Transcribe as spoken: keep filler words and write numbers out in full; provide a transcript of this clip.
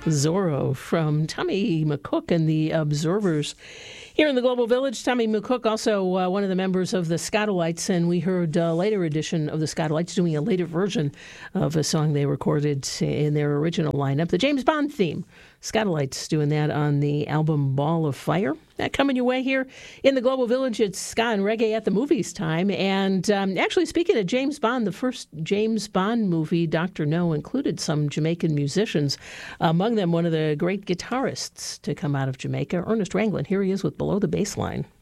Zorro from Tommy McCook and the Observers. Here in the Global Village, Tommy McCook, also uh, one of the members of the Scotalites, and we heard a later edition of the Scotalites doing a later version of a song they recorded in their original lineup, the James Bond theme. Scotalites doing that on the album Ball of Fire. That coming your way here in the Global Village. It's ska and reggae at the movies time. And um, actually, speaking of James Bond, the first James Bond movie, Doctor No, included some Jamaican musicians. Among them, one of the great guitarists to come out of Jamaica, Ernest Ranglin. Here he is with Below the Baseline.